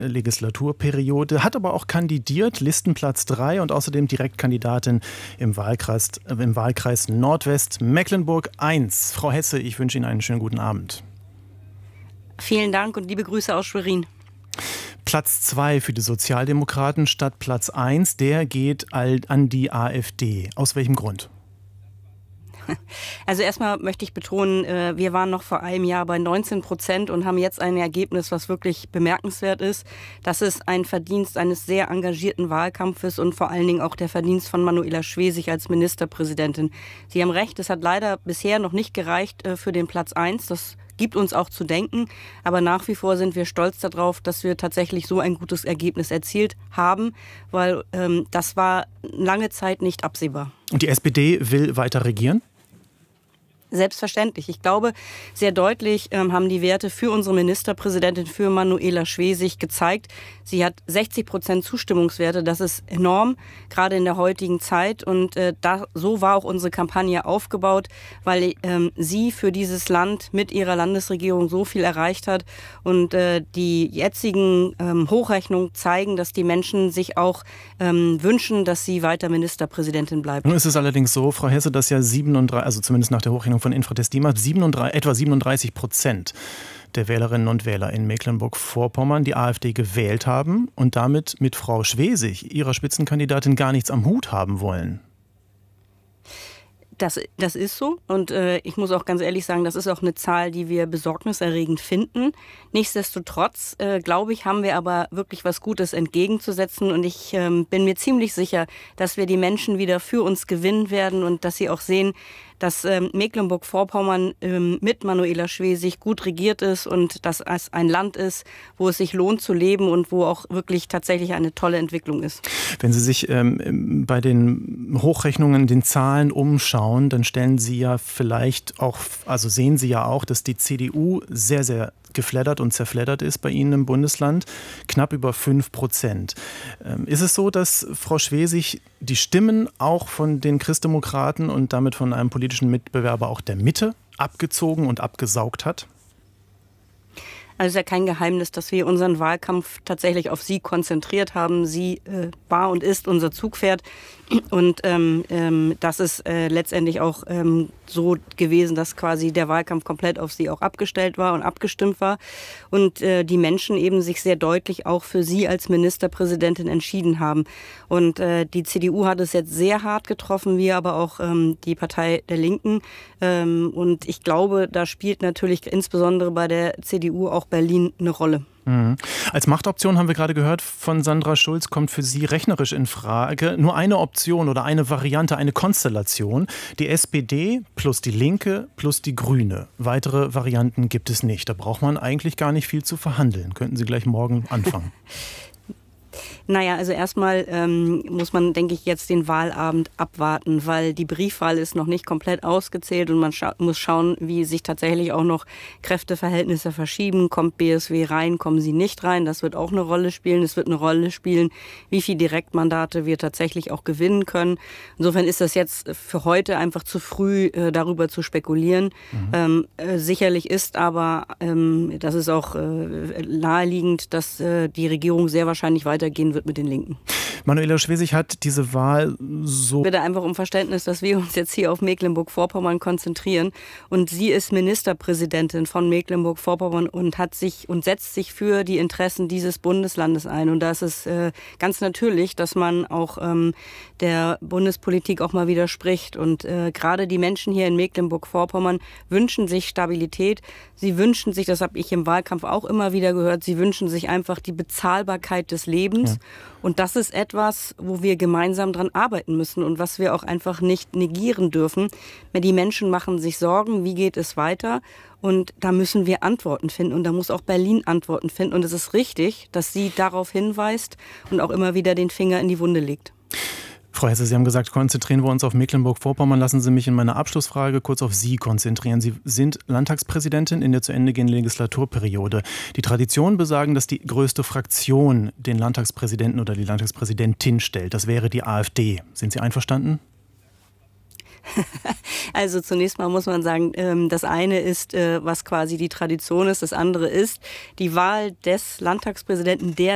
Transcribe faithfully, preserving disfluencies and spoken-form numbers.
Legislaturperiode, hat aber auch kandidiert, Listenplatz drei und außerdem Direktkandidatin im Wahlkreis, äh, im Wahlkreis Nordwest Mecklenburg eins. Frau Hesse, ich wünsche Ihnen einen schönen guten Abend. Vielen Dank und liebe Grüße aus Schwerin. Platz zwei für die Sozialdemokraten statt Platz eins, der geht an die AfD. Aus welchem Grund? Also erstmal möchte ich betonen, wir waren noch vor einem Jahr bei neunzehn Prozent und haben jetzt ein Ergebnis, was wirklich bemerkenswert ist. Das ist ein Verdienst eines sehr engagierten Wahlkampfes und vor allen Dingen auch der Verdienst von Manuela Schwesig als Ministerpräsidentin. Sie haben recht, es hat leider bisher noch nicht gereicht für den Platz eins. Das gibt uns auch zu denken, aber nach wie vor sind wir stolz darauf, dass wir tatsächlich so ein gutes Ergebnis erzielt haben, weil ähm, das war lange Zeit nicht absehbar. Und die S P D will weiter regieren? Selbstverständlich. Ich glaube, sehr deutlich ähm, haben die Werte für unsere Ministerpräsidentin, für Manuela Schwesig gezeigt. Sie hat sechzig Prozent Zustimmungswerte. Das ist enorm, gerade in der heutigen Zeit. Und äh, da, so war auch unsere Kampagne aufgebaut, weil ähm, sie für dieses Land mit ihrer Landesregierung so viel erreicht hat. Und äh, die jetzigen ähm, Hochrechnungen zeigen, dass die Menschen sich auch ähm, wünschen, dass sie weiter Ministerpräsidentin bleibt. Nun ist es allerdings so, Frau Hesse, dass ja siebenunddreißig, also zumindest nach der Hochrechnung von Infratestima, siebenunddreißig, etwa siebenunddreißig Prozent der Wählerinnen und Wähler in Mecklenburg-Vorpommern die AfD gewählt haben und damit mit Frau Schwesig, ihrer Spitzenkandidatin, gar nichts am Hut haben wollen. Das, das ist so und äh, ich muss auch ganz ehrlich sagen, das ist auch eine Zahl, die wir besorgniserregend finden. Nichtsdestotrotz, äh, glaube ich, haben wir aber wirklich was Gutes entgegenzusetzen und ich äh, bin mir ziemlich sicher, dass wir die Menschen wieder für uns gewinnen werden und dass sie auch sehen, dass ähm, Mecklenburg-Vorpommern ähm, mit Manuela Schwesig gut regiert ist und dass es ein Land ist, wo es sich lohnt zu leben und wo auch wirklich tatsächlich eine tolle Entwicklung ist. Wenn Sie sich ähm, bei den Hochrechnungen, den Zahlen umschauen, dann stellen Sie ja vielleicht auch, also sehen Sie ja auch, dass die C D U sehr, sehr geflattert und zerfleddert ist bei Ihnen im Bundesland, knapp über fünf Prozent. Ähm, ist es so, dass Frau Schwesig die Stimmen auch von den Christdemokraten und damit von einem politischen Mitbewerber auch der Mitte abgezogen und abgesaugt hat? Also es ist ja kein Geheimnis, dass wir unseren Wahlkampf tatsächlich auf sie konzentriert haben. Sie äh, war und ist unser Zugpferd. Und ähm, ähm, das ist äh, letztendlich auch ähm, so gewesen, dass quasi der Wahlkampf komplett auf sie auch abgestellt war und abgestimmt war. Und äh, die Menschen eben sich sehr deutlich auch für sie als Ministerpräsidentin entschieden haben. Und äh, die C D U hat es jetzt sehr hart getroffen, wie aber auch ähm, die Partei der Linken. Ähm, und ich glaube, da spielt natürlich insbesondere bei der C D U auch Berlin eine Rolle. Mhm. Als Machtoption haben wir gerade gehört von Sandra Schulz, kommt für Sie rechnerisch in Frage nur eine Option oder eine Variante, eine Konstellation. Die S P D plus die Linke plus die Grüne. Weitere Varianten gibt es nicht. Da braucht man eigentlich gar nicht viel zu verhandeln. Könnten Sie gleich morgen anfangen. Naja, also erstmal ähm, muss man, denke ich, jetzt den Wahlabend abwarten, weil die Briefwahl ist noch nicht komplett ausgezählt und man scha- muss schauen, wie sich tatsächlich auch noch Kräfteverhältnisse verschieben. Kommt B S W rein, kommen sie nicht rein? Das wird auch eine Rolle spielen. Es wird eine Rolle spielen, wie viele Direktmandate wir tatsächlich auch gewinnen können. Insofern ist das jetzt für heute einfach zu früh, äh, darüber zu spekulieren. Mhm. Ähm, äh, sicherlich ist aber, ähm, das ist auch äh, naheliegend, dass äh, die Regierung sehr wahrscheinlich weitergehen wird mit den Linken. Manuela Schwesig hat diese Wahl so... Ich bitte einfach um Verständnis, dass wir uns jetzt hier auf Mecklenburg-Vorpommern konzentrieren. Und sie ist Ministerpräsidentin von Mecklenburg-Vorpommern und hat sich und setzt sich für die Interessen dieses Bundeslandes ein. Und da ist es äh, ganz natürlich, dass man auch ähm, der Bundespolitik auch mal widerspricht. Und äh, gerade die Menschen hier in Mecklenburg-Vorpommern wünschen sich Stabilität. Sie wünschen sich, das habe ich im Wahlkampf auch immer wieder gehört, sie wünschen sich einfach die Bezahlbarkeit des Lebens. Ja. Und das ist etwas, wo wir gemeinsam dran arbeiten müssen und was wir auch einfach nicht negieren dürfen. Die Menschen machen sich Sorgen, wie geht es weiter? Und da müssen wir Antworten finden und da muss auch Berlin Antworten finden. Und es ist richtig, dass sie darauf hinweist und auch immer wieder den Finger in die Wunde legt. Frau Hesse, Sie haben gesagt, konzentrieren wir uns auf Mecklenburg-Vorpommern. Lassen Sie mich in meiner Abschlussfrage kurz auf Sie konzentrieren. Sie sind Landtagspräsidentin in der zu Ende gehenden Legislaturperiode. Die Traditionen besagen, dass die größte Fraktion den Landtagspräsidenten oder die Landtagspräsidentin stellt. Das wäre die AfD. Sind Sie einverstanden? Also zunächst mal muss man sagen, das eine ist, was quasi die Tradition ist, das andere ist die Wahl des Landtagspräsidenten, der